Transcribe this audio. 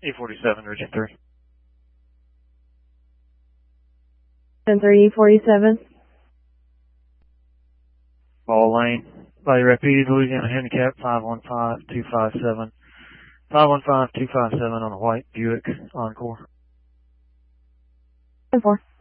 E47, Region 3. 10-3, E47. Ball Lane, Bayou Rapides, Louisiana handicap 515257. 515257 on a white Buick Encore. 10-4.